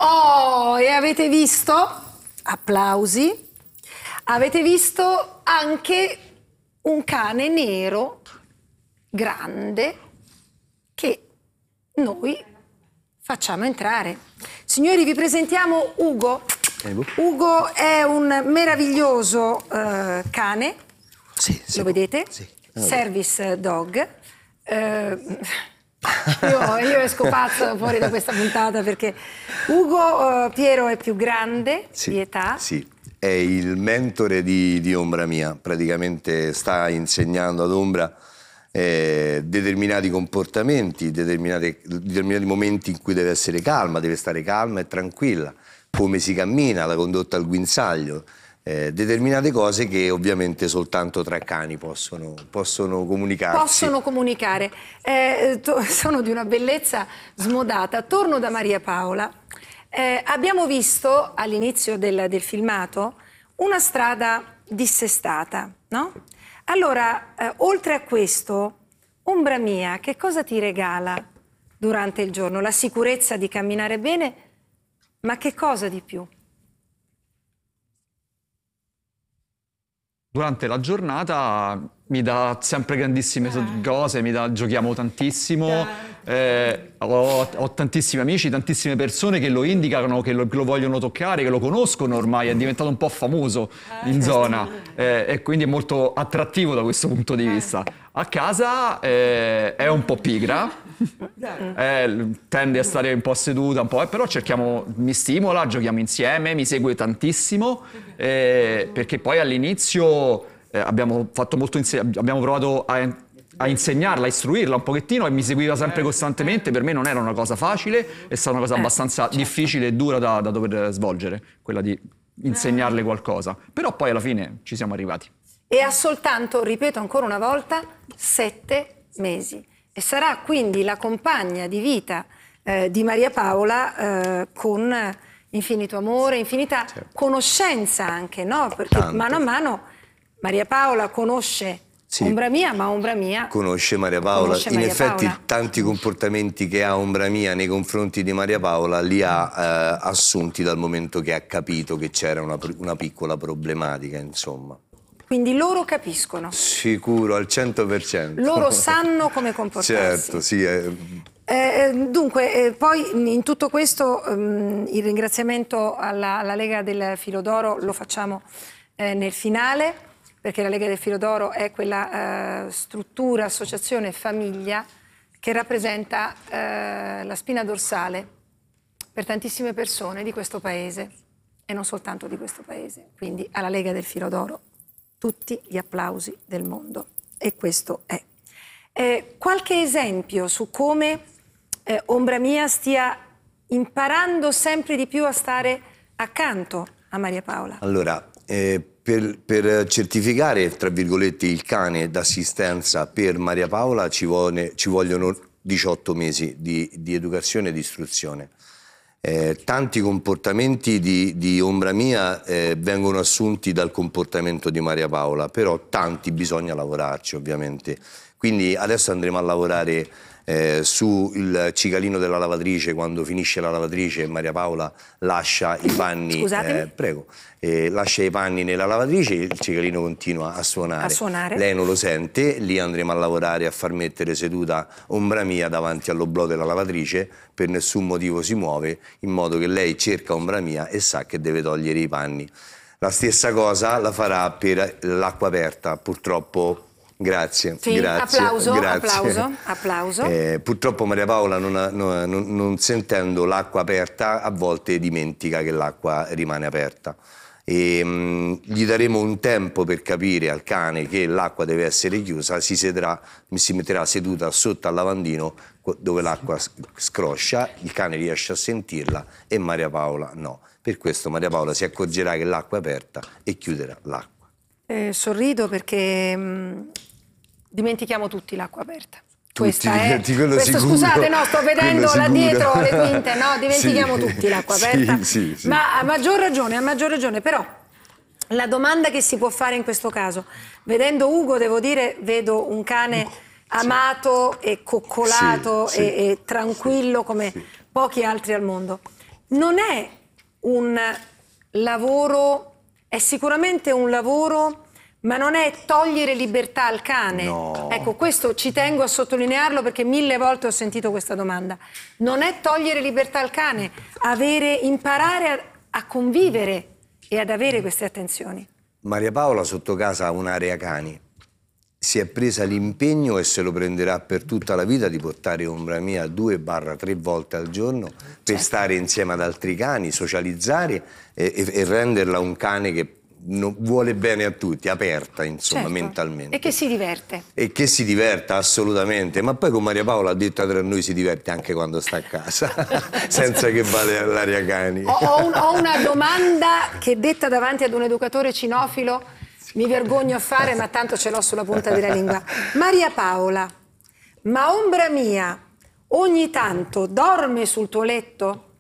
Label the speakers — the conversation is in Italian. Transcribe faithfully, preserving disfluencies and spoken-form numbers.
Speaker 1: Oh, e avete visto? Applausi. Avete visto anche un cane nero grande che noi facciamo entrare. Signori, vi presentiamo Ugo. Ugo è un meraviglioso uh, cane.
Speaker 2: Sì, sì.
Speaker 1: Lo vedete?
Speaker 2: Sì.
Speaker 1: Service dog. Uh, io, io esco pazzo fuori da questa puntata perché Ugo, uh, Piero è più grande
Speaker 2: Sì,
Speaker 1: di età.
Speaker 2: sì, è il mentore di, di Ombra Mia, praticamente sta insegnando ad Ombra eh, determinati comportamenti, determinati, determinati momenti in cui deve essere calma, deve stare calma e tranquilla, come si cammina, la condotta al guinzaglio. Eh, determinate cose che ovviamente soltanto tra cani possono, possono comunicarsi.
Speaker 1: Possono comunicare. Eh, sono di una bellezza smodata. Torno da Maria Paola. Eh, abbiamo visto all'inizio del, del filmato una strada dissestata, no? Allora, eh, oltre a questo, Ombra Mia, che cosa ti regala durante il giorno? La sicurezza di camminare bene, ma che cosa di più?
Speaker 3: Durante la giornata mi dà sempre grandissime ah. cose, mi dà, giochiamo tantissimo, eh, ho, ho tantissimi amici, tantissime persone che lo indicano, che lo, che lo vogliono toccare, che lo conoscono ormai, è diventato un po' famoso in zona eh, e quindi è molto attrattivo da questo punto di vista. A casa eh, è un po' pigra, eh, tende a stare un po' seduta, un po', eh, però cerchiamo, mi stimola, giochiamo insieme, mi segue tantissimo, eh, perché poi all'inizio eh, abbiamo fatto molto abbiamo provato a, a insegnarla, a istruirla un pochettino e mi seguiva sempre costantemente. Per me non era una cosa facile, è stata una cosa abbastanza certo. difficile e dura da, da dover svolgere, quella di insegnarle qualcosa, però poi alla fine ci siamo arrivati.
Speaker 1: E ha soltanto, ripeto ancora una volta, sette mesi. E sarà quindi la compagna di vita eh, di Maria Paola eh, con infinito amore, infinita certo. conoscenza anche, no? Perché Tanto. mano a mano Maria Paola conosce sì. Ombra Mia, ma Ombra Mia
Speaker 2: conosce Maria Paola.
Speaker 1: Conosce
Speaker 2: In
Speaker 1: Maria
Speaker 2: effetti
Speaker 1: Paola.
Speaker 2: tanti comportamenti che ha Ombra Mia nei confronti di Maria Paola li ha eh, assunti dal momento che ha capito che c'era una, una piccola problematica, insomma.
Speaker 1: Quindi loro capiscono.
Speaker 2: Sicuro, al cento per cento.
Speaker 1: Loro sanno come comportarsi.
Speaker 2: Certo, sì. Eh.
Speaker 1: Eh, dunque, eh, poi in tutto questo ehm, il ringraziamento alla, alla Lega del Filo d'Oro lo facciamo eh, nel finale, perché la Lega del Filo d'Oro è quella eh, struttura, associazione, famiglia che rappresenta eh, la spina dorsale per tantissime persone di questo paese e non soltanto di questo paese. Quindi alla Lega del Filo d'Oro tutti gli applausi del mondo. E questo è. Eh, qualche esempio su come eh, Ombra Mia stia imparando sempre di più a stare accanto a Maria Paola?
Speaker 2: Allora, eh, per, per certificare, tra virgolette, il cane d'assistenza per Maria Paola ci, vuole, ci vogliono diciotto mesi di, di educazione e di istruzione. Eh, tanti comportamenti di, di Ombra Mia eh, vengono assunti dal comportamento di Maria Paola, però tanti bisogna lavorarci ovviamente. Quindi adesso andremo a lavorare eh, sul cicalino della lavatrice. Quando finisce la lavatrice Maria Paola lascia i panni, eh, prego, eh, lascia i panni nella lavatrice, il cicalino continua a suonare.
Speaker 1: a suonare.
Speaker 2: Lei non lo sente, lì andremo a lavorare a far mettere seduta Ombra Mia davanti all'oblò della lavatrice, per nessun motivo si muove, in modo che lei cerca Ombra Mia e sa che deve togliere i panni. La stessa cosa la farà per l'acqua aperta, purtroppo. Grazie,
Speaker 1: sì,
Speaker 2: grazie,
Speaker 1: applauso,
Speaker 2: grazie.
Speaker 1: applauso, applauso.
Speaker 2: Eh, purtroppo Maria Paola, non, non, non, non sentendo l'acqua aperta, a volte dimentica che l'acqua rimane aperta. E, mh, gli daremo un tempo per capire al cane che l'acqua deve essere chiusa, si, sedrà, si metterà seduta sotto al lavandino dove l'acqua scroscia, il cane riesce a sentirla e Maria Paola no. Per questo Maria Paola si accorgerà che l'acqua è aperta e chiuderà l'acqua.
Speaker 1: Eh, sorrido perché... Mh... dimentichiamo tutti l'acqua aperta.
Speaker 2: Tutti,
Speaker 1: Questa è,
Speaker 2: quello
Speaker 1: questo,
Speaker 2: sicuro,
Speaker 1: scusate, no, sto vedendo là dietro le quinte, no, dimentichiamo
Speaker 2: sì,
Speaker 1: tutti l'acqua aperta.
Speaker 2: Sì, sì, sì.
Speaker 1: Ma a maggior ragione, a maggior ragione, però la domanda che si può fare in questo caso, vedendo Ugo, devo dire, vedo un cane amato sì. e coccolato
Speaker 2: sì,
Speaker 1: e,
Speaker 2: sì.
Speaker 1: e tranquillo come sì. pochi altri al mondo. non è un lavoro, è sicuramente un lavoro, ma non è togliere libertà al cane.
Speaker 2: No.
Speaker 1: Ecco, questo ci tengo a sottolinearlo perché mille volte ho sentito questa domanda. Non è togliere libertà al cane, avere, imparare a, a convivere e ad avere queste attenzioni.
Speaker 2: Maria Paola sotto casa ha un'area cani. Si è presa l'impegno e se lo prenderà per tutta la vita di portare Ombra Mia due barra tre volte al giorno per
Speaker 1: certo.
Speaker 2: stare insieme ad altri cani, socializzare e, e, e renderla un cane che non, vuole bene a tutti, aperta insomma
Speaker 1: Certo.
Speaker 2: mentalmente.
Speaker 1: E che si diverte.
Speaker 2: E che si diverta assolutamente, ma poi con Maria Paola ha detto tra noi si diverte anche quando sta a casa, senza che vada all'area cani.
Speaker 1: Ho, ho, un, ho una domanda che detta davanti ad un educatore cinofilo mi vergogno a fare, ma tanto ce l'ho sulla punta della lingua. Maria Paola, ma Ombra Mia ogni tanto dorme sul tuo letto?